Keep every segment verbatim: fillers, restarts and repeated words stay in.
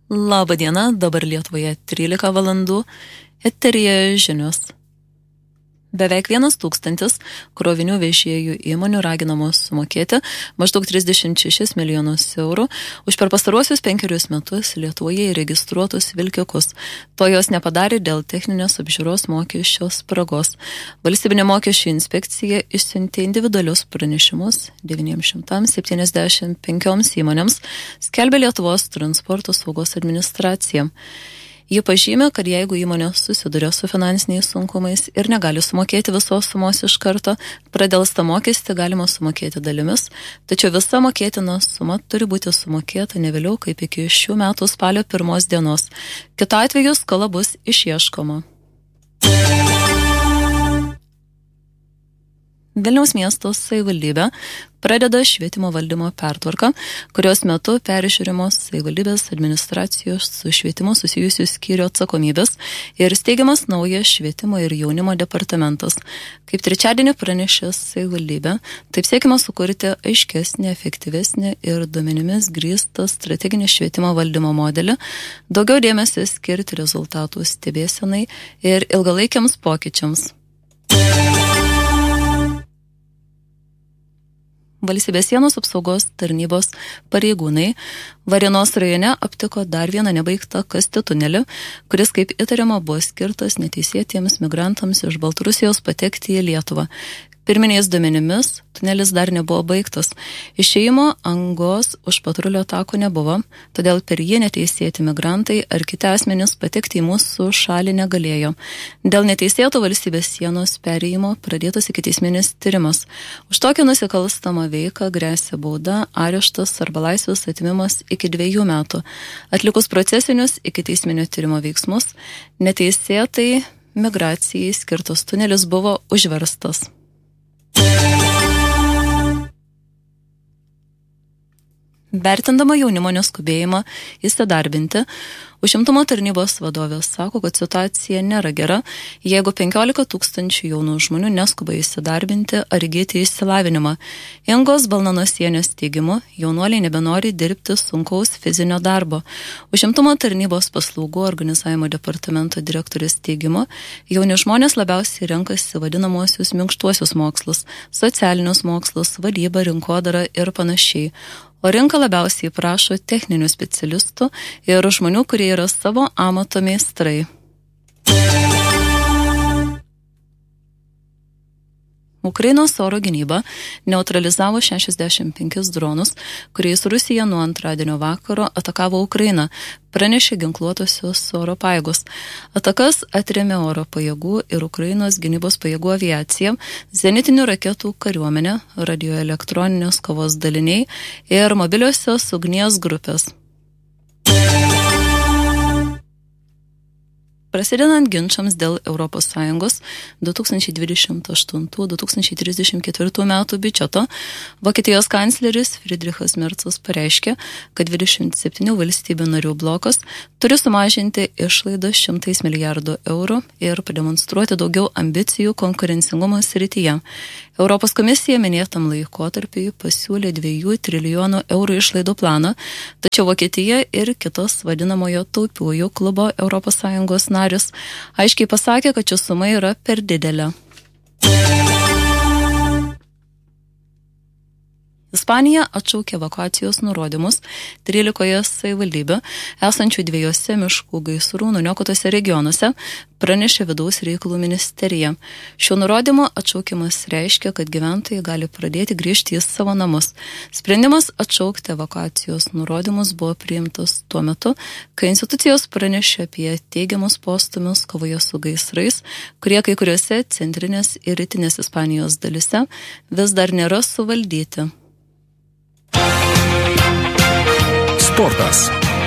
Labą dieną, dabar Lietuvoje trylika valandų, eteryje žinios. Beveik vienas tūkstantis krovinių vežėjų įmonių raginamos sumokėti maždaug trisdešimt šešis milijonus eurų už per pastaruosius penkerius metus Lietuvoje įregistruotus vilkikus. To jos nepadarė dėl techninės apžiūros mokesčio spragos. Valstybinė mokesčių inspekcija išsiuntė individualius pranešimus devyniems šimtams septyniasdešimt penkioms įmonėms, skelbė Lietuvos transporto saugos administracija. Ji pažymė, kad jeigu įmonė susiduria su finansiniais sunkumais ir negali sumokėti visos sumos iš karto, pradėlstą mokestį galima sumokėti dalimis, tačiau visa mokėtina suma turi būti sumokėta ne vėliau kaip iki šių metų spalio pirmos dienos. Kitu atveju skola bus išieškoma. Vilniaus miesto savivaldybė pradeda švietimo valdymo pertvarką, kurios metu peržiūrimos savivaldybės administracijos su švietimu susijusių skyrių atsakomybės ir steigiamas naujas švietimo ir jaunimo departamentas. Kaip trečiadienį pranešė savivaldybė, taip siekima sukurti aiškesnį, efektyvesnį ir duomenimis grįstą strateginį švietimo valdymo modelį, daugiau dėmesio skirti rezultatų stebėsenai ir ilgalaikiams pokyčiams. Valstybės sienos apsaugos tarnybos pareigūnai Varėnos rajone aptiko dar vieną nebaigtą kasti tunelį, kuris, kaip įtariama, buvo skirtas neteisėtiems migrantams iš Baltarusijos patekti į Lietuvą. Pirminiais duomenimis tunelis dar nebuvo baigtas. Išėjimo angos už patrulio tako nebuvo, todėl per jį neteisėti migrantai ar kiti asmenys patekti į mūsų šalį negalėjo. Dėl neteisėto valstybės sienos perėjimo pradėtas ikiteisminis tyrimas. Už tokią nusikalstamą veiką gresia bauda, areštas arba laisvės atimimas iki dviejų metų. Atlikus procesinius ikiteisminio tyrimo veiksmus, neteisėtai migracijai skirtas tunelis buvo užverstas. Vertindama jaunimo neskubėjimą įsidarbinti, užimtumo tarnybos vadovė sako, kad situacija nėra gera, jeigu penkiolika tūkstančių jaunų žmonių neskuba įsidarbinti ar įgyti išsilavinimą. Ingos Balnanosienės teigimu, jaunuoliai nebenori dirbti sunkaus fizinio darbo. Užimtumo tarnybos paslaugų organizavimo departamento direktorės teigimu, jauni žmonės labiausiai renkasi vadinamosius minkštuosius mokslus, socialinius mokslus, vadybą, rinkodarą ir panašiai. O rinka labiausiai prašo techninių specialistų ir žmonių, kurie yra savo amato meistrai. Ukrainos oro gynyba neutralizavo šešiasdešimt penkis dronus, kuriais Rusija nuo antradienio vakaro atakavo Ukrainą, pranešė ginkluotosios oro pajėgos. Atakas atrėmė oro pajėgų ir Ukrainos gynybos pajėgų aviacija, zenitinių raketų kariuomenė, radioelektroninės kovos daliniai ir mobiliosios ugnies grupės. Prasidedant ginčams dėl Europos Sąjungos du tūkstančiai dvidešimt aštuntų - du tūkstančiai trisdešimt ketvirtų metų biudžeto, Vokietijos kancleris Friedrichas Merzas pareiškė, kad dvidešimt septynių valstybių narių blokas turi sumažinti išlaidas šimtais milijardų eurų ir pademonstruoti daugiau ambicijų konkurencingumo srityje. Europos komisija minėtam laikotarpiui pasiūlė dviejų trilijonų eurų išlaidų planą, tačiau Vokietija ir kitos vadinamojo taupiųjų klubo Europos Sąjungos narės aiškiai pasakė, kad ši suma yra per didelė. Ispanija atšaukė evakuacijos nurodymus trylikoje savivaldybių esančių dviejose miškų gaisrų nuniokotose regionuose, pranešė vidaus reikalų ministerija. Šio nurodymo atšaukimas reiškia, kad gyventojai gali pradėti grįžti į savo namus. Sprendimas atšaukti evakuacijos nurodymus buvo priimtas tuo metu, kai institucijos pranešė apie teigiamus postūmius kovoje su gaisrais, kurie kai kuriuose centrinės ir rytinės Ispanijos dalise vis dar nėra suvaldyti. Sportas.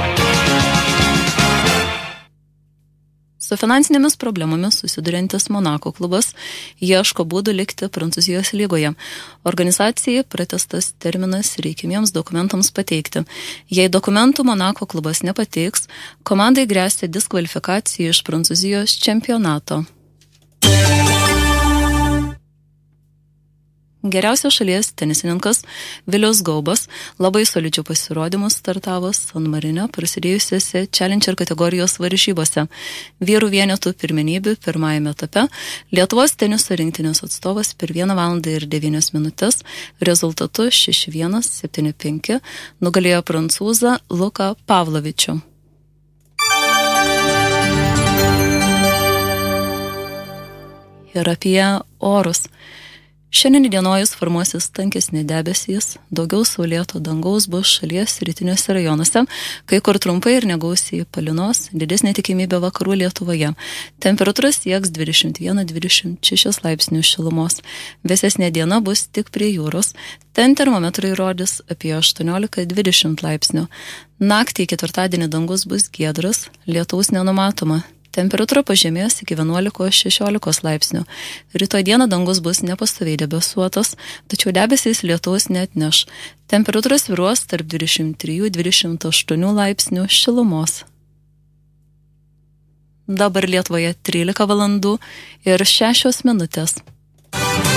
Su finansinėmis problemomis susiduriantis Monako klubas ieško būdų likti Prancūzijos lygoje. Organizacijai pratęstas terminas reikiamiems dokumentams pateikti. Jei dokumentų Monako klubas nepateiks, komandai gresia diskvalifikacija iš Prancūzijos čempionato. Geriausias šalies tenisininkas Vilius Gaubas labai solidžiu pasirodymu startavo San Marine prasidėjusiose Challenger kategorijos varžybose. Vyrų vienetų pirmenybių pirmajame etape Lietuvos teniso rinktinės atstovas per vieną valandą ir devynias minutės rezultatu šeši vienas septyni penki nugalėjo prancūzą Luką Pavlovičių. Ir apie orus. Šiandien įdienojus formuosis tankesni debesys, daugiau saulėto dangaus bus šalies rytiniuose rajonuose, kai kur trumpai ir negausiai palynos, didesnė tikimybė vakarų Lietuvoje. Temperatūra sieks dvidešimt vieną dvidešimt šešis laipsnių šilumos. Vėsesnė diena bus tik prie jūros, ten termometrai rodys apie aštuoniolika dvidešimt laipsnių. Naktį ketvirtadienį dangus bus giedras, lietaus nenumatoma. Temperatūra pažemės iki vienuolika šešiolika laipsnių. Rytoj dieną dangus bus nepastoviai debesuotas, tačiau debesys lietaus neatneš. Temperatūra svyruos tarp dvidešimt trijų dvidešimt aštuonių laipsnių šilumos. Dabar Lietuvoje trylika valandų ir šešios minutės.